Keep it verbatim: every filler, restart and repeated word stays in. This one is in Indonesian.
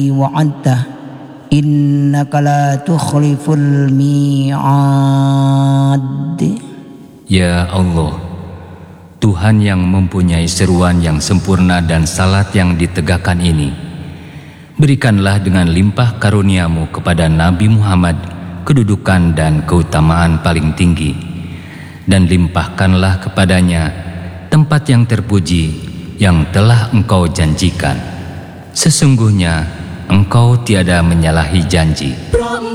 wa'adta innaka la tukhliful mi'ad. Ya Allah, Tuhan yang mempunyai seruan yang sempurna dan salat yang ditegakkan ini, berikanlah dengan limpah karuniamu kepada Nabi Muhammad kedudukan dan keutamaan paling tinggi, dan limpahkanlah kepadanya tempat yang terpuji yang telah Engkau janjikan. Sesungguhnya Engkau tiada menyalahi janji.